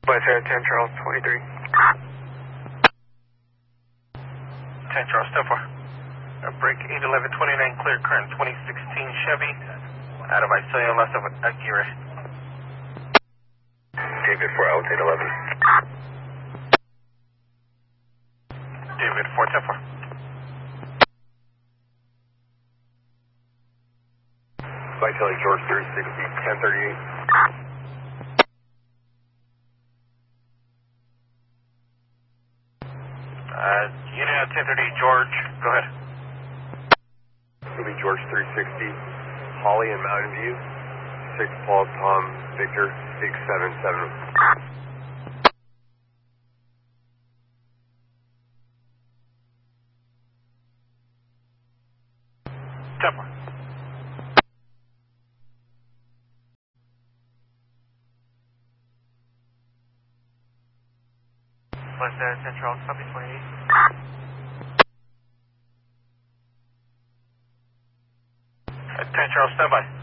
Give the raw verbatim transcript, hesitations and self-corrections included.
West Air ten Charles twenty-three. ten Charles, ten four. Uh, break eight eleven twenty-nine, clear current twenty sixteen Chevy. Out of Visalia, left of Aguirre. David four, out eight eleven. David four, ten four. Visalia George three sixty, ten thirty-eight. Uh, unit ten thirty, George, go ahead. Movie George three sixty, Holly and Mountain View, six Paul Tom Victor six seven seven. ten four. West Air ten Charles, copy twenty-eight. Uh, ten Charles, stand by.